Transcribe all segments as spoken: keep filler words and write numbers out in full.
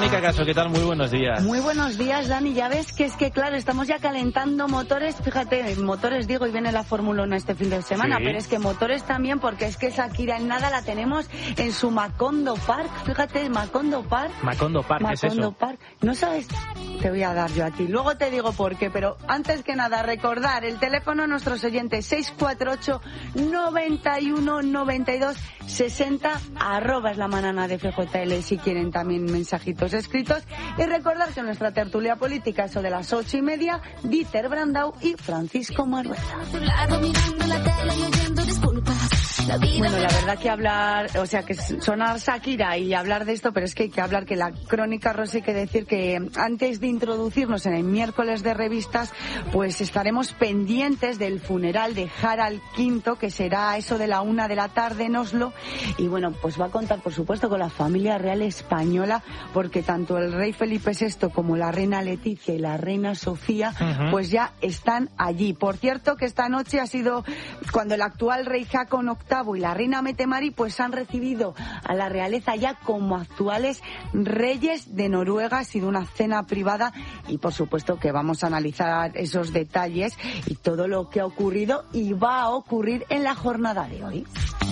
Verónica Caso, ¿qué tal? Muy buenos días. Muy buenos días, Dani. Ya ves que es que, claro, estamos ya calentando motores. Fíjate, motores digo, y viene la Fórmula uno este fin de semana, sí. Pero es que motores también, porque es que Shakira en nada la tenemos en su Macondo Park. Fíjate, Macondo Park. Macondo Park, ¿qué es eso? Macondo Park. ¿No sabes? Te voy a dar yo a ti. Luego te digo por qué, pero antes que nada, recordar el teléfono a nuestros oyentes seis cuatro ocho, noventa y uno, noventa y dos, sesenta, arroba es la manana de F J L si quieren también mensajitos escritos. Y recordar que nuestra tertulia política, eso de las ocho y media, Dieter Brandau y Francisco Marueta. Bueno, la verdad que hablar, o sea, que sonar Shakira y hablar de esto, pero es que hay que hablar que la crónica rosa, hay que decir que antes de introducirnos en el miércoles de revistas, pues estaremos pendientes del funeral de Harald quinto, que será eso de la una de la tarde en Oslo, y bueno, pues va a contar, por supuesto, con la familia real española, porque tanto el rey Felipe sexto como la reina Leticia y la reina Sofía, uh-huh. pues ya están allí. Por cierto, que esta noche ha sido cuando el actual rey Haakon octavo y la reina Mette-Marit pues han recibido a la realeza ya como actuales reyes de Noruega. Ha sido una cena privada y por supuesto que vamos a analizar esos detalles y todo lo que ha ocurrido y va a ocurrir en la jornada de hoy.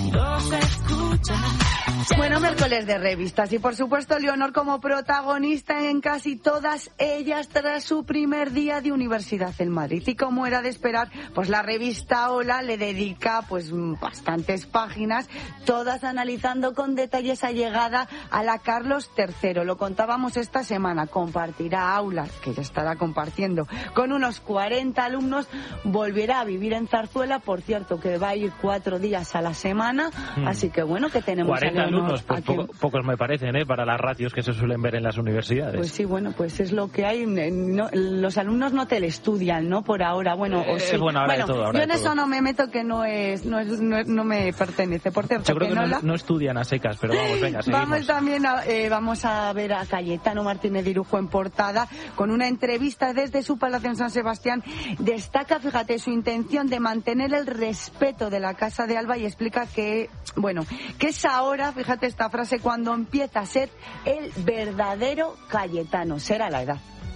Bueno, miércoles de revistas y por supuesto Leonor como protagonista en casi todas ellas tras su primer día de universidad en Madrid. Y como era de esperar, pues la revista Hola le dedica pues bastantes páginas, todas analizando con detalle esa llegada a la Carlos tercero. Lo contábamos esta semana, compartirá aulas, que ya estará compartiendo, con unos cuarenta alumnos, volverá a vivir en Zarzuela, por cierto que va a ir cuatro días a la semana, mm. así que bueno, que tenemos cuarenta alumnos, pues poco, pocos me parecen, ¿eh? Para las ratios que se suelen ver en las universidades. Pues sí, bueno, pues es lo que hay. No, los alumnos no telestudian, ¿no? Por ahora, bueno, eh, o sí. bueno, ahora bueno, de todo, ahora yo en de eso todo. no me meto, que no es, no es, no, no me pertenece. Por cierto, yo creo que, que no, no, la... no estudian a secas, pero vamos, venga, seguimos. Vamos también a, eh, vamos a ver a Cayetano Martínez de Irujo en portada con una entrevista desde su palacio en San Sebastián. Destaca, fíjate, su intención de mantener el respeto de la Casa de Alba y explica que, bueno, que es ahora, fíjate esta frase, cuando empieza a ser el verdadero Cayetano. Será la edad.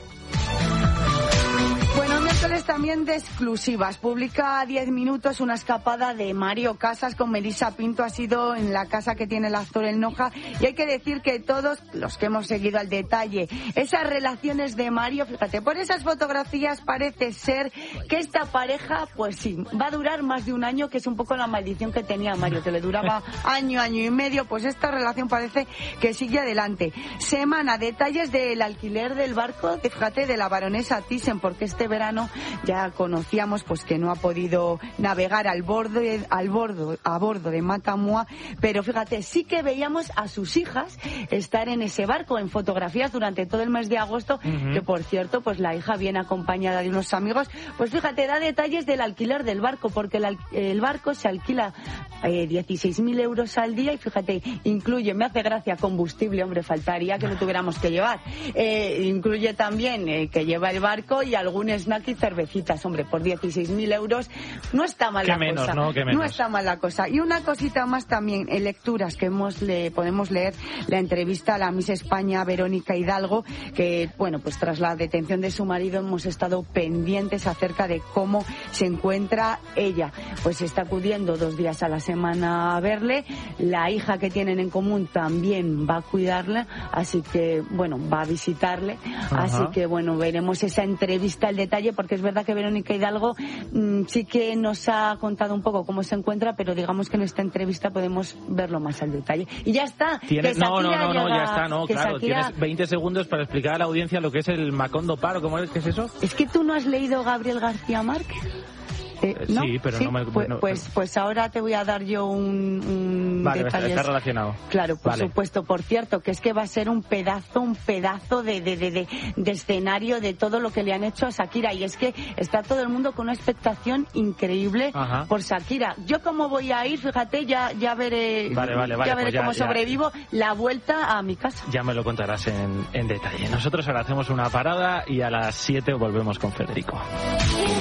Bueno, miércoles también de exclusivas. Publica a diez minutos una escapada de Mario Casas con Melissa Pinto. Ha sido en la casa que tiene el actor en Noja. Y hay que decir que todos los que hemos seguido al detalle esas relaciones de Mario, fíjate, por esas fotografías parece ser que esta pareja, pues sí, va a durar más de un año, que es un poco la maldición que tenía Mario, que le duraba año, año y medio. Pues esta relación parece que sigue adelante. Semana, detalles del alquiler del barco, fíjate, de la baronesa Thyssen, porque este verano ya conocíamos pues que no ha podido navegar al borde al bordo a bordo de Matamua, pero fíjate, sí que veíamos a sus hijas estar en ese barco en fotografías durante todo el mes de agosto, uh-huh. que por cierto pues la hija viene acompañada de unos amigos. Pues fíjate, da detalles del alquiler del barco, porque el, el barco se alquila eh, dieciséis mil euros al día y fíjate, incluye, me hace gracia, combustible, hombre, faltaría que lo tuviéramos que llevar, eh, incluye también eh, que lleva el barco y algún snack y cervecitas, hombre, por dieciséis mil euros no está mal la menos, cosa. ¿no? Qué menos. No está mal la cosa. Y una cosita más también, en lecturas que hemos le, podemos leer la entrevista a la Miss España Verónica Hidalgo, que, bueno, pues tras la detención de su marido hemos estado pendientes acerca de cómo se encuentra ella. Pues está acudiendo dos días a la semana a verle. La hija que tienen en común también va a cuidarla, así que, bueno, va a visitarle. Ajá. Así que, bueno, veremos esa entrevista al detalle, porque es verdad que Verónica Hidalgo mmm, sí que nos ha contado un poco cómo se encuentra, pero digamos que en esta entrevista podemos verlo más al detalle. Y ya está. ¿Tienes? No, no, no, no, llega, ya está, no, claro. Shakira... Tienes veinte segundos para explicar a la audiencia lo que es el Macondo Paro. ¿Cómo es? ¿Qué es eso? Es que tú no has leído Gabriel García Márquez. Eh, ¿no? Sí, pero ¿Sí? no me... Pues, no, pues, pues ahora te voy a dar yo un, un vale, detalles. Está relacionado. Claro, por vale. supuesto. Por cierto, que es que va a ser un pedazo, un pedazo de, de, de, de, de escenario de todo lo que le han hecho a Shakira. Y es que está todo el mundo con una expectación increíble Ajá. por Shakira. Yo como voy a ir, fíjate, ya, ya veré, vale, vale, vale, ya veré pues ya, cómo ya. sobrevivo la vuelta a mi casa. Ya me lo contarás en, en detalle. Nosotros ahora hacemos una parada y a las siete volvemos con Federico.